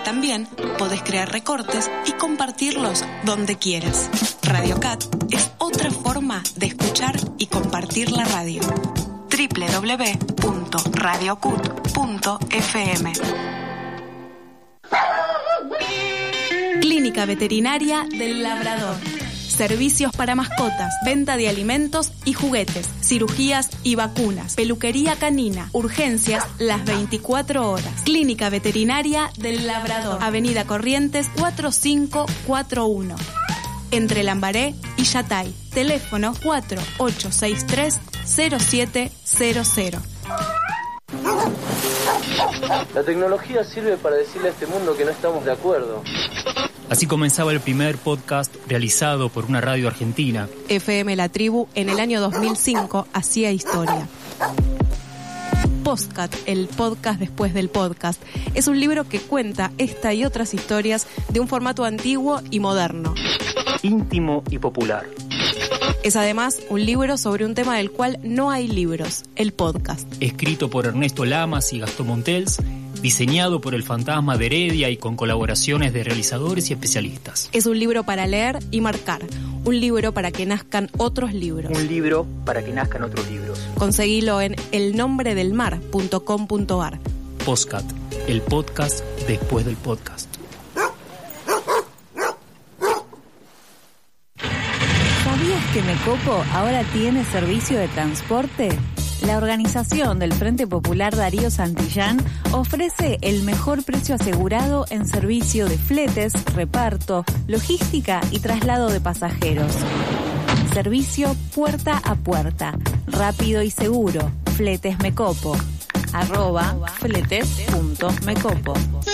también podés crear recortes y compartirlos donde quieras. Radio Cat es otra forma de escuchar y compartir la radio. www.radiocut.fm. Clínica Veterinaria del Labrador. Servicios para mascotas, venta de alimentos y juguetes, cirugías y vacunas, peluquería canina, urgencias las 24 horas. Clínica Veterinaria del Labrador, Avenida Corrientes 4541. Entre Lambaré y Yatay. Teléfono 4863-0700. La tecnología sirve para decirle a este mundo que no estamos de acuerdo. Así comenzaba el primer podcast realizado por una radio argentina. FM La Tribu en el año 2005 hacía historia. Postcat, el podcast después del podcast, es un libro que cuenta esta y otras historias de un formato antiguo y moderno. Íntimo y popular. Es además un libro sobre un tema del cual no hay libros, el podcast. Escrito por Ernesto Lamas y Gastón Montels, diseñado por el Fantasma de Heredia y con colaboraciones de realizadores y especialistas. Es un libro para leer y marcar, un libro para que nazcan otros libros. Un libro para que nazcan otros libros. Conseguilo en elnombredelmar.com.ar. Postcat, el podcast después del podcast. ¿Sabías que Mecopo ahora tiene servicio de transporte? La organización del Frente Popular Darío Santillán ofrece el mejor precio asegurado en servicio de fletes, reparto, logística y traslado de pasajeros. Servicio puerta a puerta, rápido y seguro. Fletes Mecopo. @fletes.mecopo.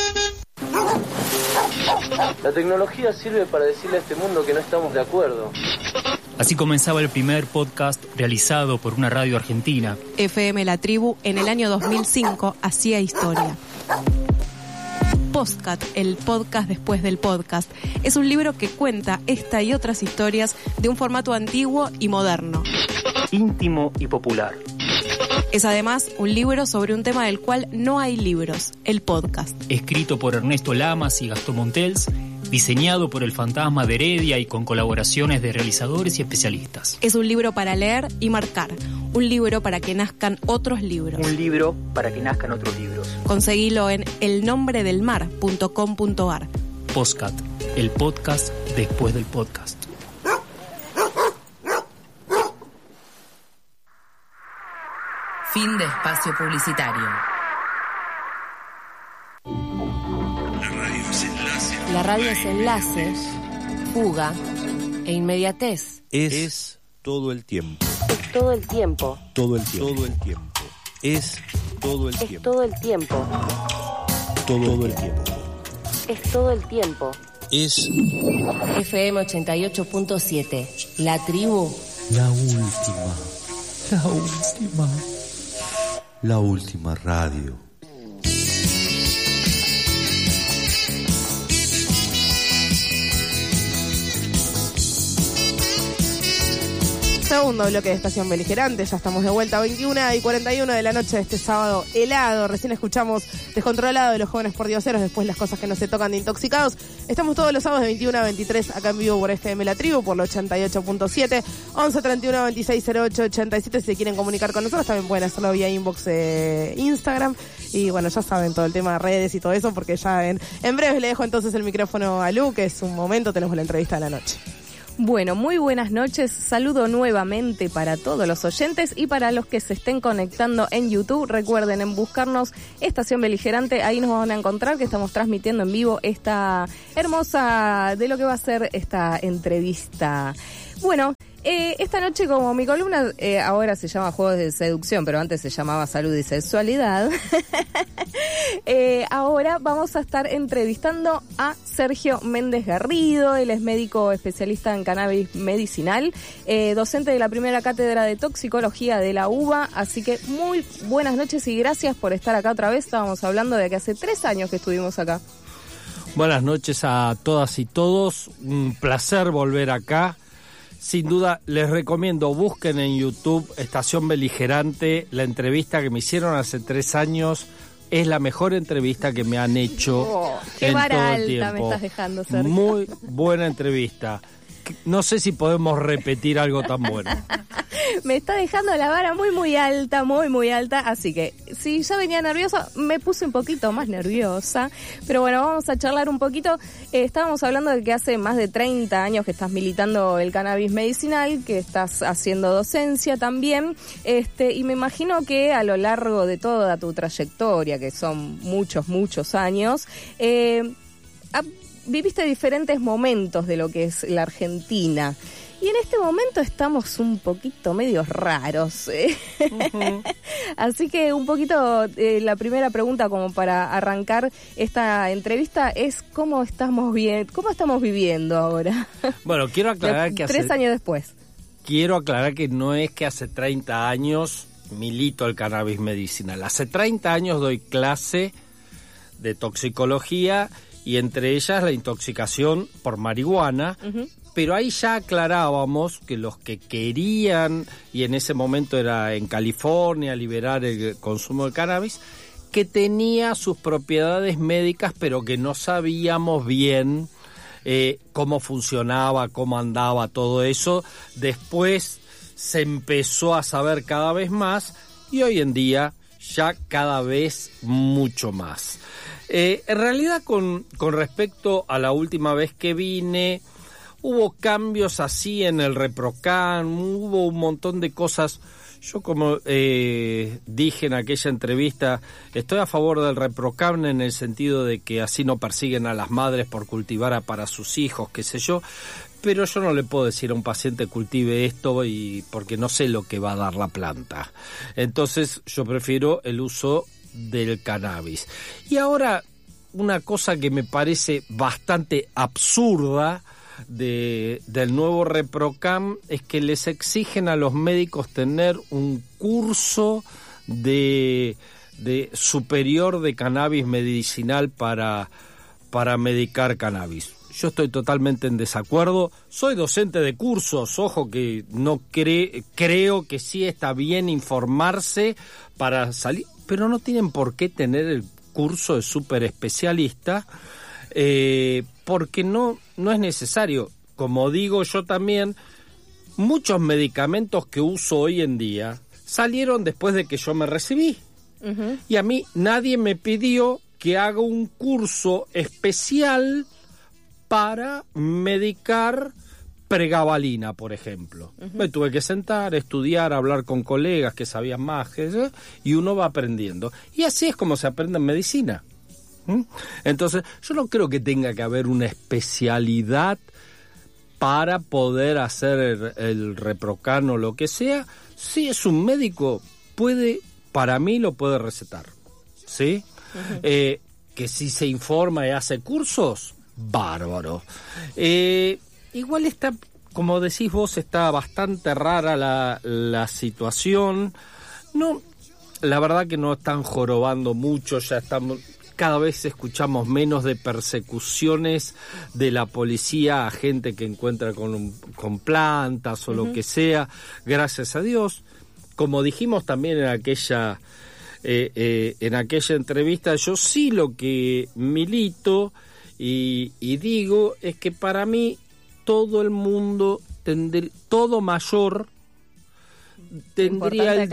La tecnología sirve para decirle a este mundo que no estamos de acuerdo. Así comenzaba el primer podcast realizado por una radio argentina. FM La Tribu en el año 2005 hacía historia. Postcat, el podcast después del podcast, es un libro que cuenta esta y otras historias de un formato antiguo y moderno. Íntimo y popular. Es además un libro sobre un tema del cual no hay libros, el podcast. Escrito por Ernesto Lamas y Gastón Montels, diseñado por el Fantasma de Heredia y con colaboraciones de realizadores y especialistas. Es un libro para leer y marcar, un libro para que nazcan otros libros. Un libro para que nazcan otros libros. Conseguilo en elnombredelmar.com.ar. Postcat, el podcast después del podcast. Fin de espacio publicitario. La radio es enlace, fuga e inmediatez. Es todo el tiempo. Es todo el tiempo. Todo el tiempo. Todo el tiempo. Es todo el tiempo. Es todo el tiempo. Todo el tiempo. Es todo el tiempo. Es FM 88.7. La Tribu. la última. La última. La última radio. Segundo bloque de Estación Beligerante, ya estamos de vuelta, 21:41 de la noche de este sábado helado. Recién escuchamos Descontrolado de los Jóvenes Pordioseros, después Las Cosas que no se tocan de Intoxicados. Estamos todos los sábados de 21 a 23 acá en vivo por FM La Tribu, por la 88.7, 11 31 26 08 87. Si se quieren comunicar con nosotros también pueden hacerlo vía inbox Instagram. Y bueno, ya saben todo el tema de redes y todo eso, porque ya en breve le dejo entonces el micrófono a Lu, que es un momento, tenemos la entrevista de la noche. Bueno, muy buenas noches. Saludo nuevamente para todos los oyentes y para los que se estén conectando en YouTube. Recuerden en buscarnos Estación Beligerante. Ahí nos van a encontrar que estamos transmitiendo en vivo esta hermosa de lo que va a ser esta entrevista. Bueno, esta noche, como mi columna ahora se llama Juegos de Seducción, pero antes se llamaba Salud y Sexualidad, ahora vamos a estar entrevistando a Sergio Méndez Garrido. Él es médico especialista en cannabis medicinal, docente de la primera cátedra de toxicología de la UBA. Así que muy buenas noches y gracias por estar acá otra vez. Estábamos hablando de que hace 3 años que estuvimos acá. Buenas noches a todas y todos. Un placer volver acá. Sin duda, les recomiendo, busquen en YouTube Estación Beligerante, la entrevista que me hicieron hace 3 años. es la mejor entrevista que me han hecho qué en vara todo el alta tiempo. me estás dejando, Sergio. Muy buena entrevista. No sé si podemos repetir algo tan bueno. Me está dejando la vara muy alta, muy alta, así que si ya venía nerviosa, me puse un poquito más nerviosa, pero bueno, vamos a charlar un poquito. Estábamos hablando de que hace más de 30 años que estás militando el cannabis medicinal, que estás haciendo docencia también, y me imagino que a lo largo de toda tu trayectoria, que son muchos años, viviste diferentes momentos de lo que es la Argentina. Y en este momento estamos un poquito medios raros. Uh-huh. Así que un poquito la primera pregunta como para arrancar esta entrevista es ¿cómo estamos viviendo ahora? Bueno, quiero aclarar que 3 años después. Quiero aclarar que no es que hace 30 años milito el cannabis medicinal. Hace 30 años doy clase de toxicología y entre ellas la intoxicación por marihuana. Uh-huh. Pero ahí ya aclarábamos que los que querían, y en ese momento era en California, liberar el consumo de cannabis, que tenía sus propiedades médicas, pero que no sabíamos bien cómo funcionaba, cómo andaba todo eso. Después se empezó a saber cada vez más y hoy en día ya cada vez mucho más. En realidad, con respecto a la última vez que vine, hubo cambios así en el ReproCam, hubo un montón de cosas. Yo, como dije en aquella entrevista, estoy a favor del ReproCam en el sentido de que así no persiguen a las madres por cultivar para sus hijos, qué sé yo, pero yo no le puedo decir a un paciente cultive esto porque no sé lo que va a dar la planta. Entonces yo prefiero el uso del cannabis. Y ahora, una cosa que me parece bastante absurda del nuevo ReproCam es que les exigen a los médicos tener un curso de superior de cannabis medicinal para medicar cannabis. Yo estoy totalmente en desacuerdo. Soy docente de cursos, ojo que no creo que sí está bien informarse para salir, pero no tienen por qué tener el curso de super especialista. Porque no es necesario. Como digo yo también, muchos medicamentos que uso hoy en día salieron después de que yo me recibí. Uh-huh. Y a mí nadie me pidió que haga un curso especial para medicar pregabalina, por ejemplo. Uh-huh. Me tuve que sentar, estudiar, hablar con colegas que sabían más, y uno va aprendiendo. Y así es como se aprende en medicina. Entonces, yo no creo que tenga que haber una especialidad para poder hacer el ReproCam o lo que sea. Si es un médico, para mí lo puede recetar, ¿sí? Uh-huh. Que si se informa y hace cursos, bárbaro. Igual está, como decís vos, está bastante rara la situación. No, la verdad que no están jorobando mucho, ya estamos... Cada vez escuchamos menos de persecuciones de la policía a gente que encuentra con plantas o uh-huh. lo que sea, gracias a Dios. Como dijimos también en aquella entrevista, yo sí lo que milito y digo es que para mí todo el mundo, todo mayor tendría el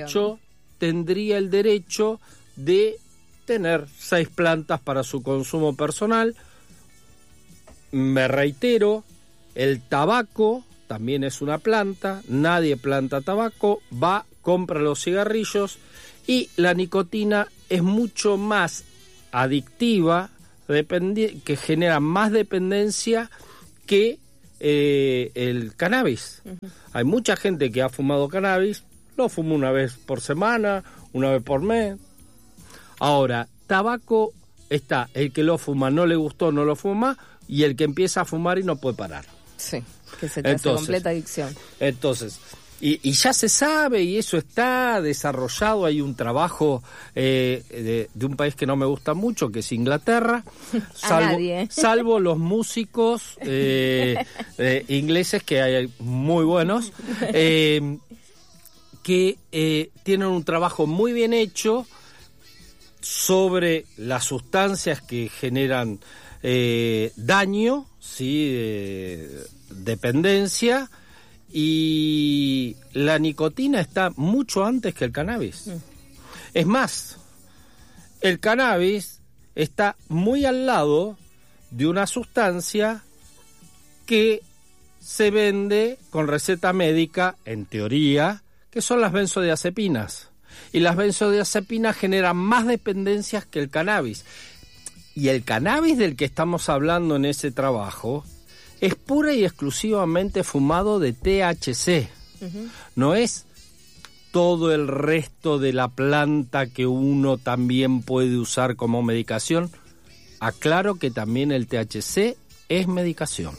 derecho de tener 6 plantas para su consumo personal. Me reitero, el tabaco también es una planta, nadie planta tabaco, compra los cigarrillos y la nicotina es mucho más adictiva, que genera más dependencia que el cannabis. Uh-huh. Hay mucha gente que ha fumado cannabis, lo fuma una vez por semana, una vez por mes. Ahora, tabaco está, el que lo fuma no le gustó, no lo fuma, y el que empieza a fumar y no puede parar. Sí, que se te hace completa adicción. Entonces, y ya se sabe, y eso está desarrollado, hay un trabajo de un país que no me gusta mucho, que es Inglaterra, salvo los músicos ingleses, que hay muy buenos, que tienen un trabajo muy bien hecho, sobre las sustancias que generan daño, ¿sí? Dependencia, y la nicotina está mucho antes que el cannabis. Es más, el cannabis está muy al lado de una sustancia que se vende con receta médica, en teoría, que son las benzodiazepinas. Y las benzodiazepinas generan más dependencias que el cannabis. Y el cannabis del que estamos hablando en ese trabajo es pura y exclusivamente fumado de THC. No es todo el resto de la planta que uno también puede usar como medicación. Aclaro que también el THC es medicación.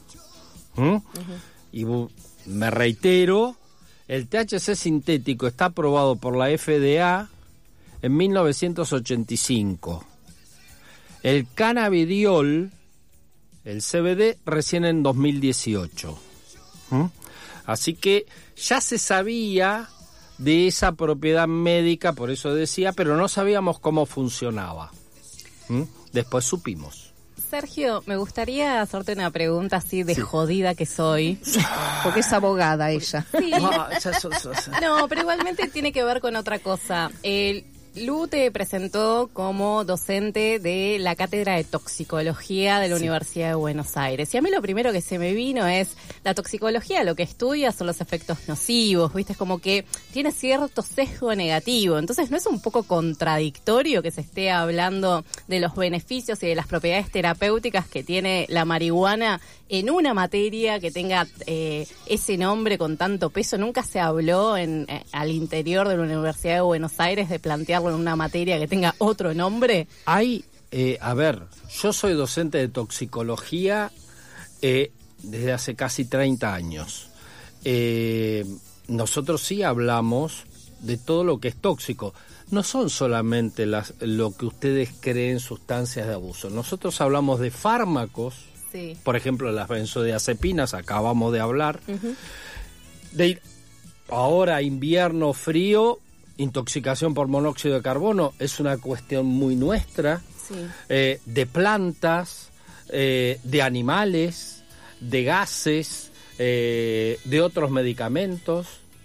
Y me reitero, el THC sintético está aprobado por la FDA en 1985. El cannabidiol, el CBD, recién en 2018. Así que ya se sabía de esa propiedad médica, por eso decía, pero no sabíamos cómo funcionaba. Después supimos. Sergio, me gustaría hacerte una pregunta así de jodida que soy, porque es abogada ella. Sí. No, pero igualmente tiene que ver con otra cosa. Lu te presentó como docente de la Cátedra de Toxicología de la Universidad de Buenos Aires. Y a mí lo primero que se me vino es la toxicología, lo que estudia son los efectos nocivos, ¿viste? Es como que tiene cierto sesgo negativo. Entonces, ¿no es un poco contradictorio que se esté hablando de los beneficios y de las propiedades terapéuticas que tiene la marihuana en una materia que tenga ese nombre con tanto peso? ¿Nunca se habló al interior de la Universidad de Buenos Aires de plantearlo en una materia que tenga otro nombre? Hay, a ver, yo soy docente de toxicología desde hace casi 30 años. Nosotros sí hablamos de todo lo que es tóxico. No son solamente lo que ustedes creen sustancias de abuso. Nosotros hablamos de fármacos, sí. Por ejemplo, las benzodiazepinas, acabamos de hablar. De ahora invierno frío, intoxicación por monóxido de carbono es una cuestión muy nuestra, sí. De plantas, de animales, de gases, de otros medicamentos,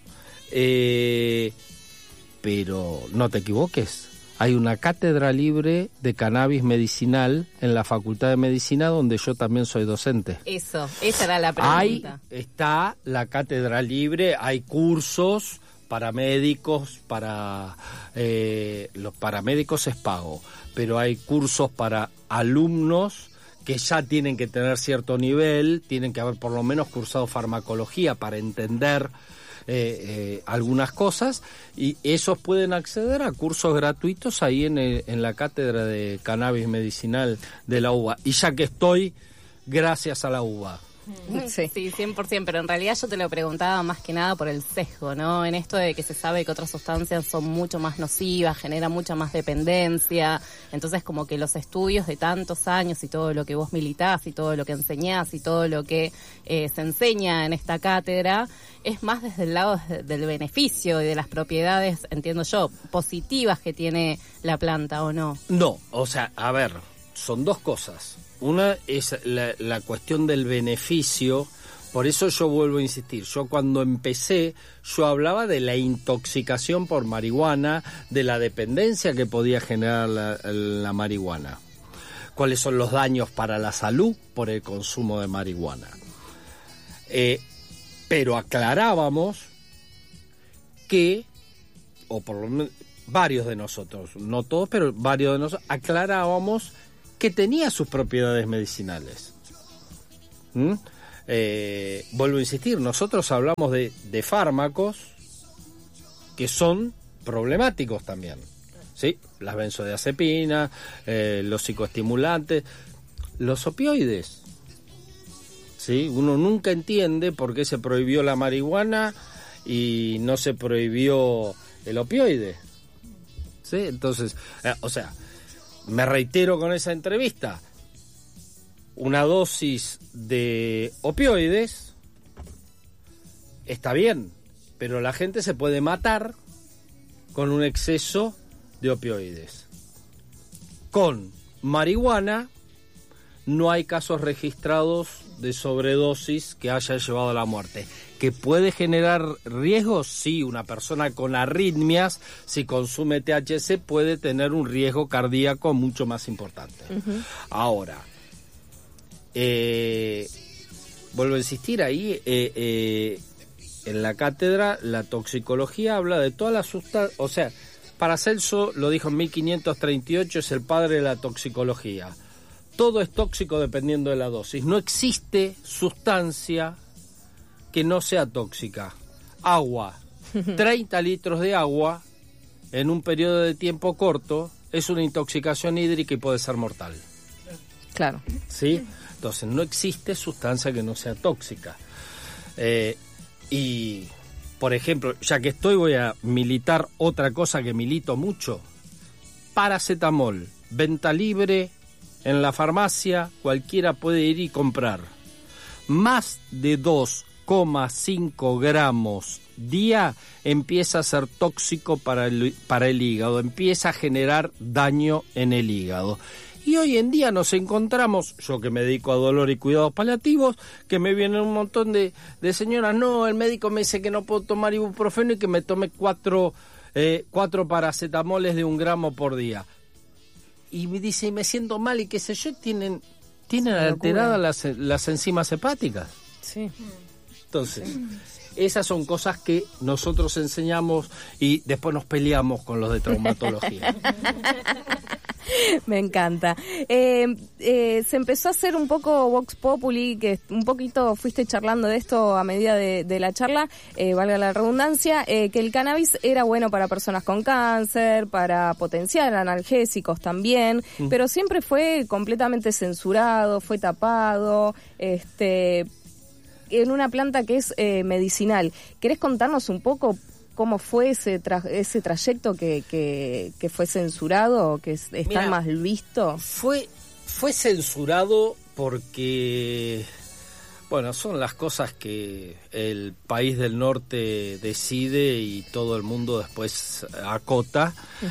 pero no te equivoques, hay una cátedra libre de cannabis medicinal en la Facultad de Medicina donde yo también soy docente. Esa era la pregunta. Ahí está la cátedra libre, hay cursos para médicos, los paramédicos es pago, pero hay cursos para alumnos que ya tienen que tener cierto nivel, tienen que haber por lo menos cursado farmacología para entender algunas cosas, y esos pueden acceder a cursos gratuitos ahí en la cátedra de cannabis medicinal de la UBA. Y ya que estoy, gracias a la UBA. Sí, 100%, pero en realidad yo te lo preguntaba más que nada por el sesgo, ¿no? En esto de que se sabe que otras sustancias son mucho más nocivas, generan mucha más dependencia, entonces como que los estudios de tantos años y todo lo que vos militás y todo lo que enseñás y todo lo que se enseña en esta cátedra es más desde el lado del beneficio y de las propiedades, entiendo yo, positivas que tiene la planta, ¿o no? No, o sea, a ver, son dos cosas. Una es la cuestión del beneficio, por eso yo vuelvo a insistir, yo cuando empecé, yo hablaba de la intoxicación por marihuana, de la dependencia que podía generar la marihuana. ¿Cuáles son los daños para la salud por el consumo de marihuana? Pero aclarábamos que, o por lo menos varios de nosotros, no todos, pero varios de nosotros, aclarábamos que tenía sus propiedades medicinales. Vuelvo a insistir, nosotros hablamos de fármacos que son problemáticos también, ¿sí? Las benzodiazepinas, los psicoestimulantes, los opioides, ¿sí? Uno nunca entiende por qué se prohibió la marihuana y no se prohibió el opioide, ¿sí? Entonces, o sea, me reitero con esa entrevista, una dosis de opioides está bien, pero la gente se puede matar con un exceso de opioides. con marihuana no hay casos registrados de sobredosis que haya llevado a la muerte. ¿Que puede generar riesgos? Sí, una persona con arritmias, si consume THC, puede tener un riesgo cardíaco mucho más importante. Ahora, vuelvo a insistir ahí, en la cátedra, la toxicología habla de todas las sustancias, o sea, Paracelso lo dijo en 1538, es el padre de la toxicología. Todo es tóxico dependiendo de la dosis. No existe sustancia que no sea tóxica. Agua, 30 litros de agua en un periodo de tiempo corto es una intoxicación hídrica y puede ser mortal. Claro. ¿Sí? Entonces, no existe sustancia que no sea tóxica. Y, por ejemplo, ya que estoy, voy a militar otra cosa que milito mucho. Paracetamol, venta libre en la farmacia, cualquiera puede ir y comprar. Más de 2,5 gramos día empieza a ser tóxico para el hígado, empieza a generar daño en el hígado. Y hoy en día nos encontramos, yo que me dedico a dolor y cuidados paliativos, que me vienen un montón de señoras, no, el médico me dice que no puedo tomar ibuprofeno y que me tome 4 paracetamoles de 1 gramo por día. Y me dice, y me siento mal, y qué sé yo, tienen alteradas las enzimas hepáticas. Sí. Entonces, esas son cosas que nosotros enseñamos y después nos peleamos con los de traumatología. Me encanta. Se empezó a hacer un poco Vox Populi, que un poquito fuiste charlando de esto a medida de la charla, valga la redundancia, que el cannabis era bueno para personas con cáncer, para potenciar analgésicos también, pero siempre fue completamente censurado, fue tapado, en una planta que es medicinal. ¿Querés contarnos un poco cómo fue ese trayecto que fue censurado o que está más visto? Fue censurado porque, bueno, son las cosas que el país del norte decide y todo el mundo después acota,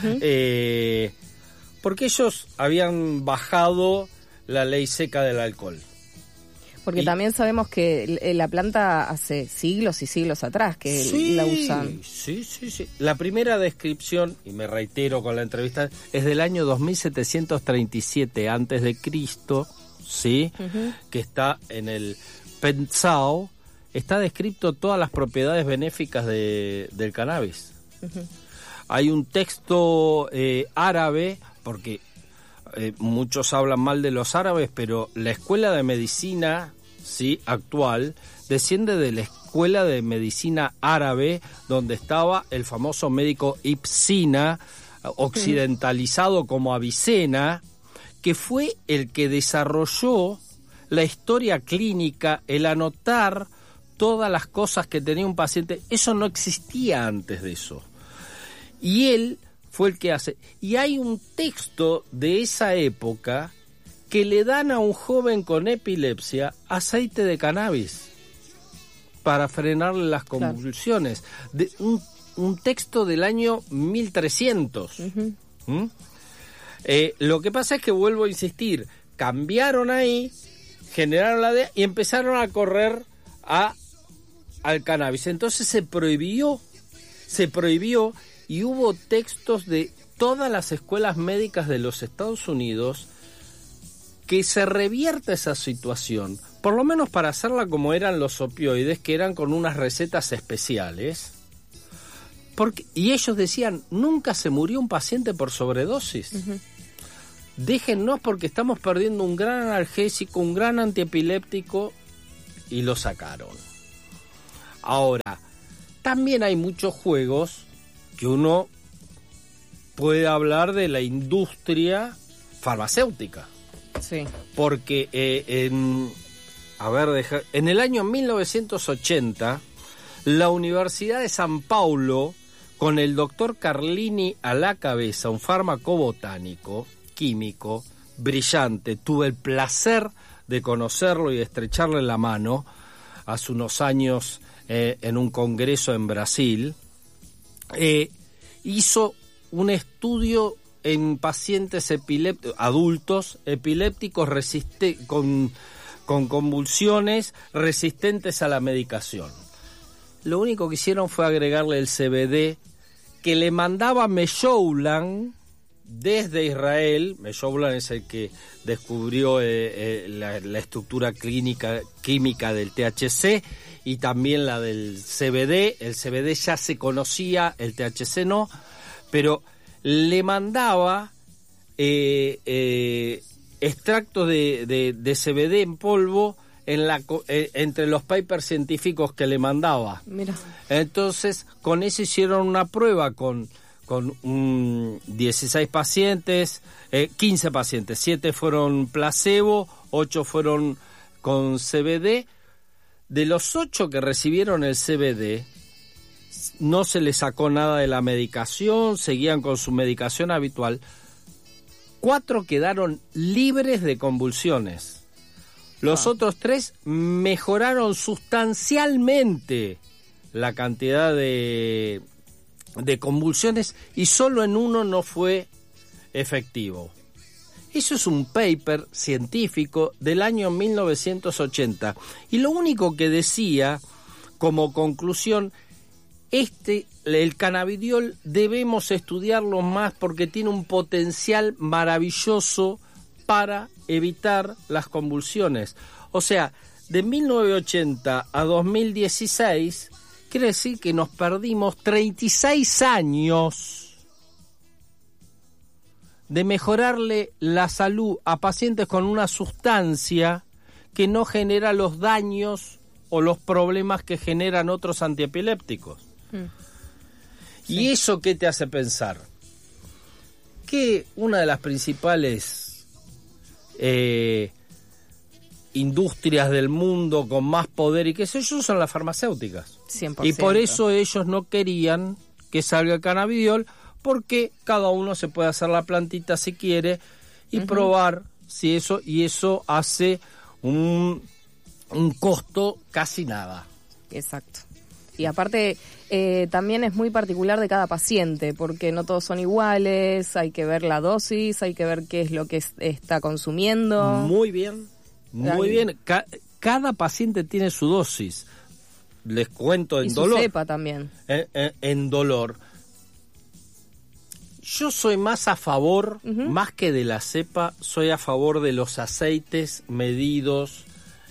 porque ellos habían bajado la ley seca del alcohol. Porque también sabemos que la planta hace siglos y siglos atrás que la usan. Sí. La primera descripción, y me reitero con la entrevista, es del año 2737 antes de Cristo, ¿sí? Que está en el Pensao, está descrito todas las propiedades benéficas del cannabis. Hay un texto árabe, porque muchos hablan mal de los árabes, pero la escuela de medicina, sí, actual, desciende de la escuela de medicina árabe, donde estaba el famoso médico Ibn Sina, occidentalizado como Avicena, que fue el que desarrolló la historia clínica, el anotar todas las cosas que tenía un paciente. Eso no existía antes de eso. Y él fue el que hace. Y hay un texto de esa época que le dan a un joven con epilepsia aceite de cannabis para frenarle las convulsiones. De un texto del año 1300. Lo que pasa es que, vuelvo a insistir, cambiaron ahí, generaron la idea y empezaron a correr al cannabis. Entonces se prohibió y hubo textos de todas las escuelas médicas de los Estados Unidos que se revierta esa situación, por lo menos para hacerla como eran los opioides, que eran con unas recetas especiales. Y ellos decían, nunca se murió un paciente por sobredosis. Déjennos porque estamos perdiendo un gran analgésico, un gran antiepiléptico, y lo sacaron. Ahora, también hay muchos juegos que uno puede hablar de la industria farmacéutica. Sí. Porque en el año 1980, la Universidad de San Paulo, con el doctor Carlini a la cabeza, un fármaco botánico, químico, brillante, tuve el placer de conocerlo y de estrecharle la mano hace unos años en un congreso en Brasil, hizo un estudio en pacientes adultos epilépticos con convulsiones resistentes a la medicación. Lo único que hicieron fue agregarle el CBD que le mandaba Meshoulam desde Israel. Meshoulam es el que descubrió la estructura química del THC y también la del CBD. El CBD ya se conocía, el THC no, pero le mandaba extractos de CBD en polvo entre los papers científicos que le mandaba. Mira. Entonces, con eso hicieron una prueba con 16 pacientes, 15 pacientes, 7 fueron placebo, 8 fueron con CBD. De los 8 que recibieron el CBD, no se les sacó nada de la medicación, seguían con su medicación habitual. 4 quedaron libres de convulsiones. Los otros 3 mejoraron sustancialmente la cantidad de convulsiones y solo en uno no fue efectivo. Eso es un paper científico del año 1980 y lo único que decía como conclusión, el cannabidiol debemos estudiarlo más porque tiene un potencial maravilloso para evitar las convulsiones. O sea, de 1980 a 2016, quiere decir que nos perdimos 36 años de mejorarle la salud a pacientes con una sustancia que no genera los daños o los problemas que generan otros antiepilépticos. Sí. ¿Y eso qué te hace pensar? Que una de las principales industrias del mundo con más poder y qué sé yo son las farmacéuticas. 100%. Y por eso ellos no querían que salga el cannabidiol, porque cada uno se puede hacer la plantita si quiere y probar si eso, y eso hace un costo casi nada. Exacto. Y aparte también es muy particular de cada paciente, porque no todos son iguales, hay que ver la dosis, hay que ver qué es lo que está consumiendo. Muy bien, muy bien. Cada paciente tiene su dosis. Les cuento en dolor. Y su cepa también. En dolor. Yo soy más a favor, más que de la cepa, soy a favor de los aceites medidos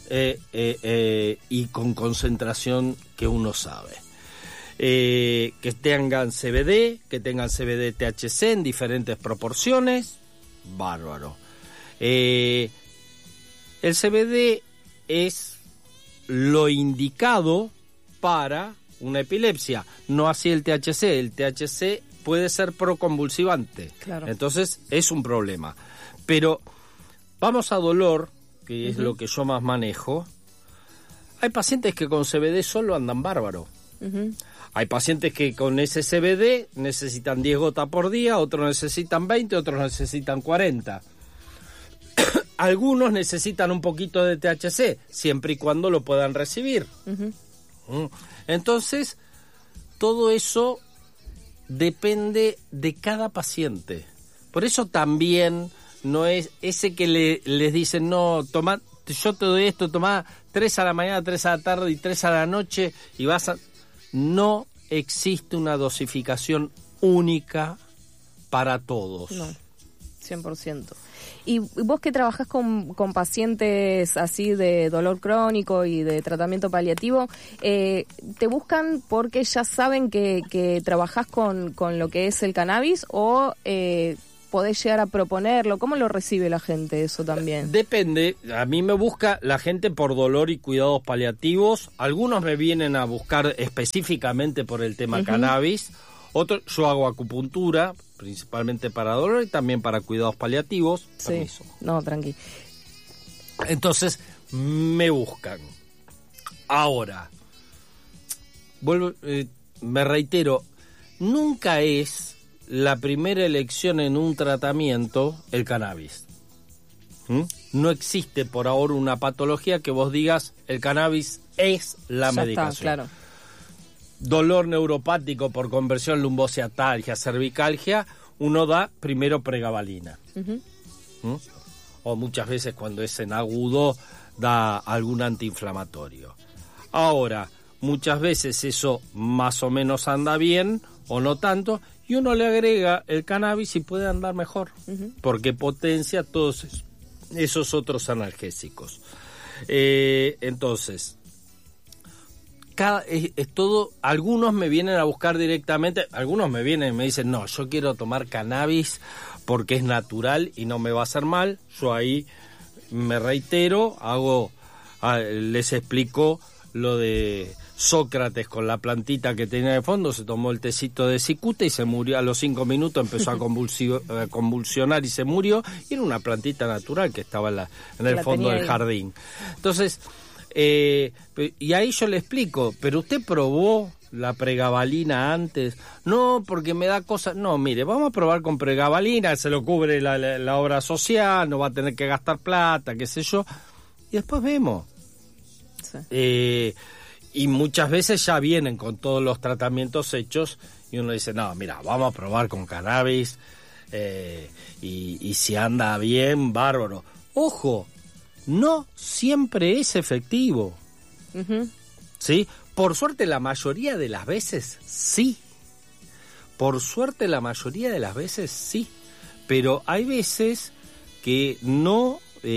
y con concentración que uno sabe. Que tengan CBD, que tengan CBD THC en diferentes proporciones, bárbaro. El CBD es lo indicado para una epilepsia, no así el THC. El THC puede ser proconvulsivante, claro. Entonces es un problema. Pero vamos a dolor, que es lo que yo más manejo. Hay pacientes que con CBD solo andan bárbaro. Hay pacientes que con ese CBD necesitan 10 gotas por día, otros necesitan 20, otros necesitan 40. Algunos necesitan un poquito de THC, siempre y cuando lo puedan recibir. Entonces, todo eso depende de cada paciente. Por eso también no es ese que les dicen, no, toma, yo te doy esto, toma 3 a la mañana, 3 a la tarde y 3 a la noche y vas a... No existe una dosificación única para todos. No, 100%. Y vos que trabajás con pacientes así de dolor crónico y de tratamiento paliativo, ¿te buscan porque ya saben que trabajás con lo que es el cannabis o podés llegar a proponerlo? ¿Cómo lo recibe la gente eso también? Depende. A mí me busca la gente por dolor y cuidados paliativos. Algunos me vienen a buscar específicamente por el tema cannabis. Otros, yo hago acupuntura, principalmente para dolor y también para cuidados paliativos. Sí, permiso. No, tranqui. Entonces, me buscan. Ahora, me reitero, nunca es la primera elección en un tratamiento el cannabis. No existe por ahora una patología que vos digas el cannabis es la medicación. Está, claro. Dolor neuropático por conversión, lumbociatalgia, cervicalgia, uno da primero pregabalina. ¿Mm? O muchas veces cuando es en agudo da algún antiinflamatorio. Ahora, muchas veces eso más o menos anda bien o no tanto, y uno le agrega el cannabis y puede andar mejor, porque potencia todos esos otros analgésicos. Entonces, es todo. Algunos me vienen a buscar directamente, algunos me vienen y me dicen, no, yo quiero tomar cannabis porque es natural y no me va a hacer mal. Yo ahí me reitero, les explico lo de Sócrates con la plantita que tenía de fondo, se tomó el tecito de cicuta y se murió a los 5 minutos, empezó a convulsionar y se murió, y era una plantita natural que estaba en el fondo del jardín. Entonces, y ahí yo le explico, pero usted probó la pregabalina antes. No, porque me da cosas. No, mire, vamos a probar con pregabalina, se lo cubre la obra social, no va a tener que gastar plata, qué sé yo, y después vemos. Sí. Y muchas veces ya vienen con todos los tratamientos hechos y uno dice, no, mira, vamos a probar con cannabis y si anda bien, bárbaro. Ojo, no siempre es efectivo. ¿Sí? Por suerte la mayoría de las veces sí. Por suerte la mayoría de las veces sí. Pero hay veces que no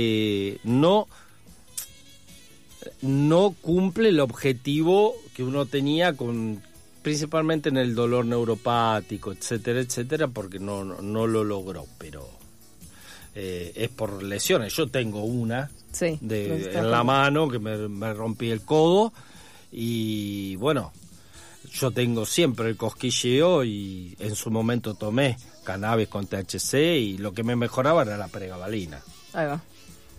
cumple el objetivo que uno tenía principalmente en el dolor neuropático, etcétera, etcétera, porque no lo logró, pero es por lesiones. Yo tengo una en la mano que me rompí el codo y bueno, yo tengo siempre el cosquilleo y en su momento tomé cannabis con THC y lo que me mejoraba era la pregabalina. Ahí va.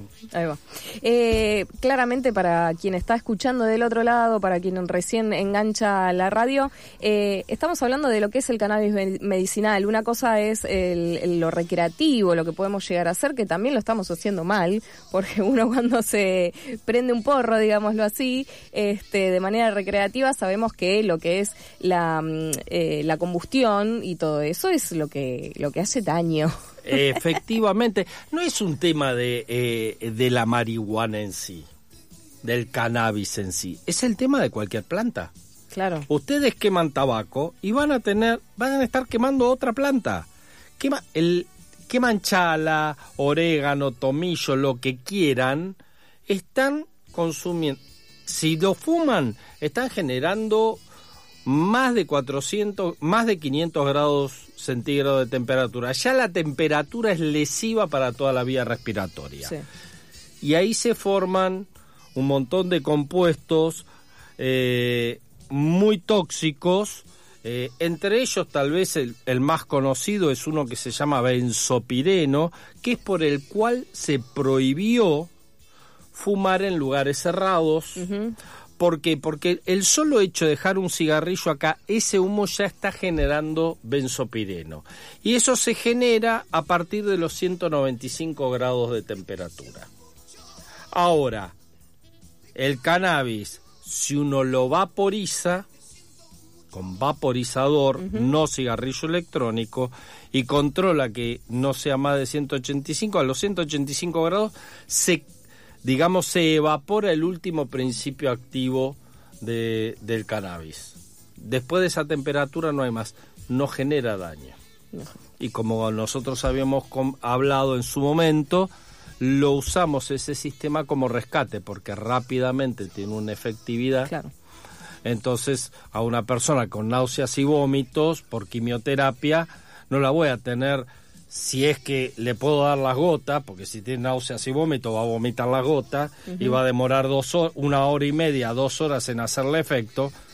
Claramente, para quien está escuchando del otro lado, para quien recién engancha la radio, estamos hablando de lo que es el cannabis medicinal. Una cosa es lo recreativo, lo que podemos llegar a hacer, que también lo estamos haciendo mal, porque uno cuando se prende un porro, digámoslo así, de manera recreativa, sabemos que lo que es la combustión y todo eso es lo que hace daño. Efectivamente, no es un tema de la marihuana en sí, del cannabis en sí, es el tema de cualquier planta. Claro. Ustedes queman tabaco y van a estar quemando otra planta. Queman chala, orégano, tomillo, lo que quieran, están consumiendo. Si lo fuman, están generando más de 500 grados centígrados de temperatura. Ya la temperatura es lesiva para toda la vía respiratoria. Sí. Y ahí se forman un montón de compuestos muy tóxicos. Entre ellos, tal vez el más conocido es uno que se llama benzopireno, que es por el cual se prohibió fumar en lugares cerrados. ¿Por qué? Porque el solo hecho de dejar un cigarrillo acá, ese humo ya está generando benzopireno. Y eso se genera a partir de los 195 grados de temperatura. Ahora, el cannabis, si uno lo vaporiza, con vaporizador, no cigarrillo electrónico, y controla que no sea más de 185, a los 185 grados se evapora el último principio activo del cannabis. Después de esa temperatura no hay más, no genera daño. Y como nosotros habíamos hablado en su momento, lo usamos ese sistema como rescate, porque rápidamente tiene una efectividad. Claro. Entonces, a una persona con náuseas y vómitos por quimioterapia, no la voy a tener. Si es que le puedo dar las gotas, porque si tiene náuseas y vómito va a vomitar las gotas y va a demorar 1 hora y media, 2 horas en hacerle efecto.